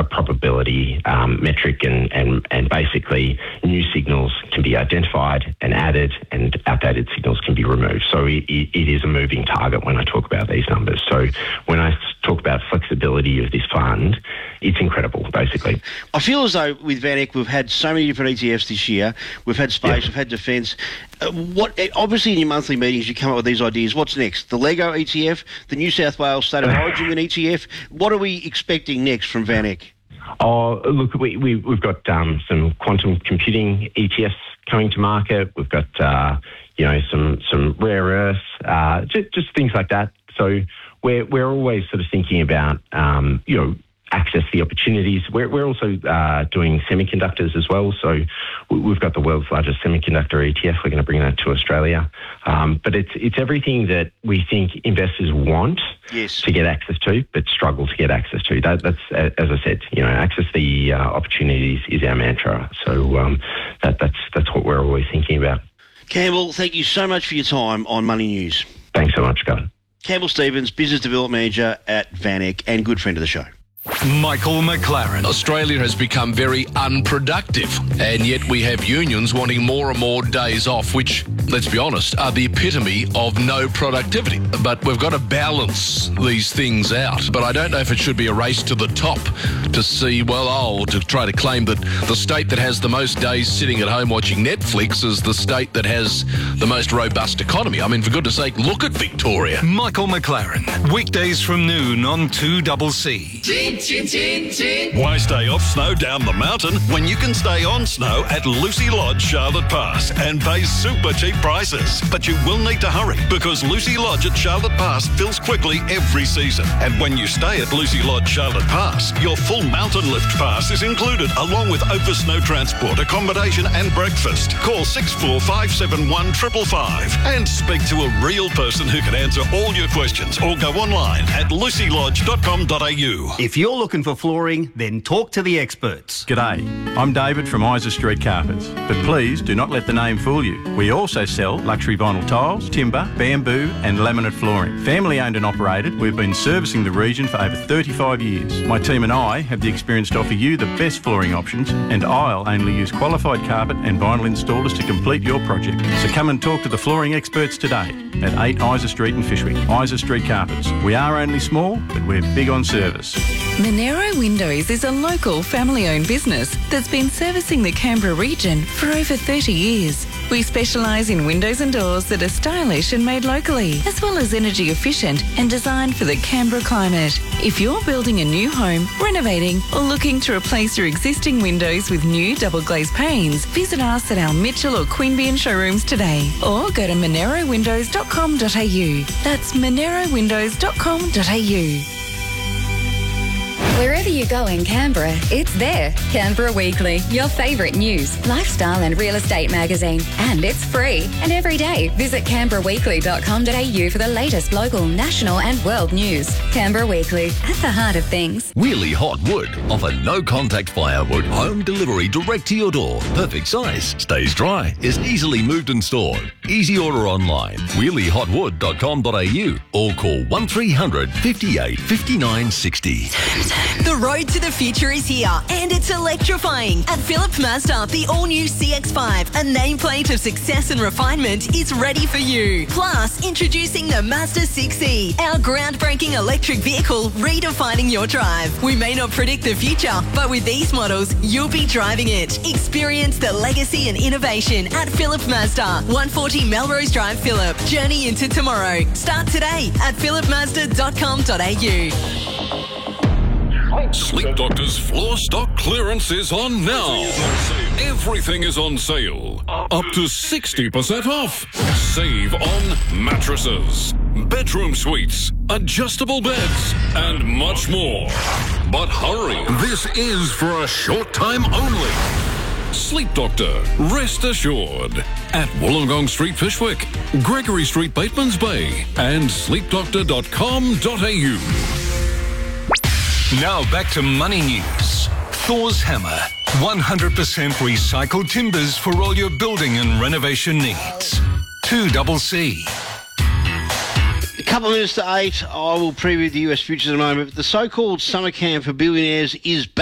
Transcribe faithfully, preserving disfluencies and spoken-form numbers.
a probability um, metric, and, and, and basically new signals can be identified and added, and outdated signals can be removed. So it, it is a moving target when I talk about these numbers. So when I talk about flexibility of this fund, it's incredible, basically. I feel as though with VanEck we've had so many different E T Fs this year. We've had space, Yep. we've had defence. Uh, what obviously in your monthly meetings you come up with these ideas. What's next? The Lego E T F, the New South Wales State of Origin E T F. What are we expecting next from VanEck? Oh, look, we, we, we've got um, some quantum computing E T Fs coming to market. We've got, uh, you know, some some rare earths, uh, just, just things like that. So we're we're always sort of thinking about, um, you know, access the opportunities. We're, we're also uh, doing semiconductors as well. So we've got the world's largest semiconductor E T F. We're going to bring that to Australia. Um, but it's it's everything that we think investors want yes. to get access to, but struggle to get access to. That, that's, as I said, you know, access the uh, opportunities is our mantra. So um, that, that's that's what we're always thinking about. Campbell, thank you so much for your time on Money News. Thanks so much, Scott. Campbell Stevens, Business Development Manager at VanEck and good friend of the show. Michael McLaren. Australia has become very unproductive, and yet we have unions wanting more and more days off, which, let's be honest, are the epitome of no productivity. But we've got to balance these things out. But I don't know if it should be a race to the top to see, well, oh, to try to claim that the state that has the most days sitting at home watching Netflix is the state that has the most robust economy. I mean, for goodness sake, look at Victoria. Michael McLaren. Weekdays from noon on two C C. Why stay off snow down the mountain when you can stay on snow at Lucy Lodge Charlotte Pass and pay super cheap prices? But you will need to hurry because Lucy Lodge at Charlotte Pass fills quickly every season. And when you stay at Lucy Lodge Charlotte Pass, your full mountain lift pass is included along with over snow transport, accommodation and breakfast. Call six four five seven one five five five and speak to a real person who can answer all your questions, or go online at lucy lodge dot com dot a u. If you're looking for flooring, then talk to the experts. G'day, I'm David from Isa Street Carpets, but please do not let the name fool you. We also sell luxury vinyl tiles, timber, bamboo and laminate flooring. Family owned and operated, we've been servicing the region for over thirty-five years. My team and I have the experience to offer you the best flooring options, and I'll only use qualified carpet and vinyl installers to complete your project. So come and talk to the flooring experts today at eight Isa Street in Fishwick. Isa Street Carpets. We are only small, but we're big on service. Monero Windows is a local family-owned business that's been servicing the Canberra region for over thirty years. We specialise in windows and doors that are stylish and made locally, as well as energy efficient and designed for the Canberra climate. If you're building a new home, renovating or looking to replace your existing windows with new double glazed panes, visit us at our Mitchell or Queanbeyan showrooms today, or go to monero windows dot com dot a u. That's monero windows dot com dot a u. Wherever you go in Canberra, it's there. Canberra Weekly, your favourite news, lifestyle and real estate magazine. And it's free. And every day, visit canberra weekly dot com dot a u for the latest local, national and world news. Canberra Weekly, at the heart of things. Wheelie Hot Wood offer no-contact firewood, home delivery direct to your door. Perfect size, stays dry, is easily moved and stored. Easy order online, wheelie hot wood dot com dot a u or call one three hundred, fifty-eight, fifty-nine, sixty. The road to the future is here, and it's electrifying. At Philip Mazda, the all-new C X five, a nameplate of success and refinement, is ready for you. Plus, introducing the Mazda six E, our groundbreaking electric vehicle redefining your drive. We may not predict the future, but with these models, you'll be driving it. Experience the legacy and innovation at Philip Mazda, one forty Melrose Drive, Phillip. Journey into tomorrow. Start today at philip mazda dot com dot a u. Sleep Doctor's floor stock clearance is on now. Everything is on sale. Up to sixty percent off. Save on mattresses, bedroom suites, adjustable beds, and much more. But hurry, this is for a short time only. Sleep Doctor, rest assured. At Wollongong Street, Fishwick, Gregory Street, Batemans Bay, and sleep doctor dot com dot a u. Now back to Money News. Thor's Hammer. one hundred percent recycled timbers for all your building and renovation needs. two C C. A couple of minutes to eight, I will preview the U S futures in a moment. The so-called summer camp for billionaires is back.